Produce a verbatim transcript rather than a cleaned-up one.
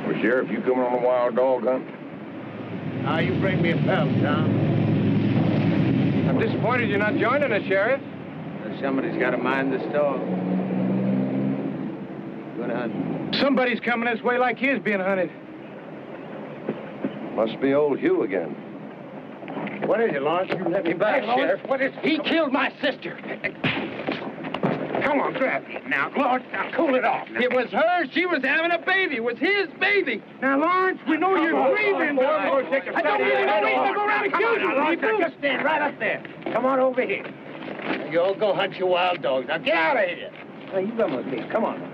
Well, Sheriff, you coming on a wild dog hunt? Now you bring me a pelt, Tom. I'm disappointed you're not joining us, Sheriff. Somebody's got to mind this dog. Good hunt. Somebody's coming this way like he is being hunted. Must be old Hugh again. What is it, Lawrence? You let me back, Hey, Sheriff. What is... He killed my sister. Come on, grab it. Now, Lawrence, now cool it off. Now. It was her. She was having a baby. It was his baby. Now, Lawrence, we know you're grieving. Boy, I'm going to take a I don't need no reason to go around accusing people. Just stand right up there. Come on over here. You all go hunt your wild dogs. Now, get out of here. Now, you come with me. Come on.